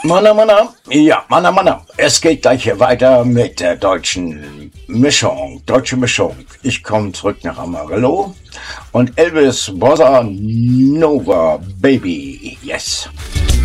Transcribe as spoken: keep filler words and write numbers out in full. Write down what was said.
Manna, Manna, ja, Manna, Manna. Es geht gleich hier weiter mit der deutschen Mischung. Deutsche Mischung. Ich komme zurück nach Amarillo und Elvis Bossa Nova, Baby. Yes.